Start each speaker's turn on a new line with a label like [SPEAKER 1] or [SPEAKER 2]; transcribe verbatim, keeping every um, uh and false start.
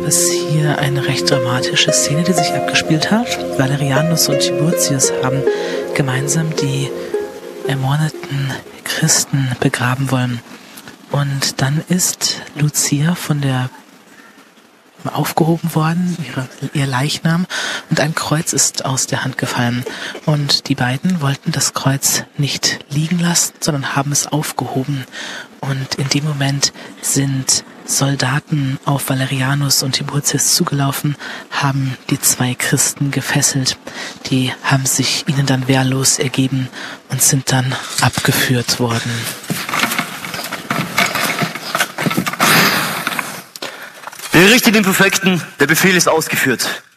[SPEAKER 1] es hier eine recht dramatische Szene, die sich abgespielt hat. Valerianus und Tiburtius haben gemeinsam die ermordeten Christen begraben wollen. Und dann ist Lucia von der aufgehoben worden, ihre, ihr Leichnam, und ein Kreuz ist aus der Hand gefallen. Und die beiden wollten das Kreuz nicht liegen lassen, sondern haben es aufgehoben. Und in dem Moment sind Soldaten auf Valerianus und Tiburtius zugelaufen, haben die zwei Christen gefesselt. Die haben sich ihnen dann wehrlos ergeben und sind dann abgeführt worden.
[SPEAKER 2] Berichte den Präfekten, der Befehl ist ausgeführt.